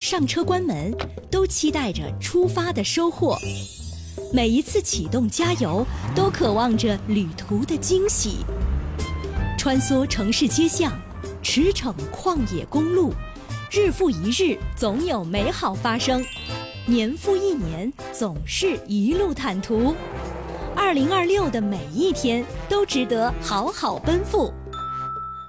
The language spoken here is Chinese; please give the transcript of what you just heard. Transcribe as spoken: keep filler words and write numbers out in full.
上车关门，都期待着出发的收获。每一次启动加油，都渴望着旅途的惊喜。穿梭城市街巷，驰骋旷野公路，日复一日，总有美好发生；年复一年，总是一路坦途。二零二六的每一天都值得好好奔赴。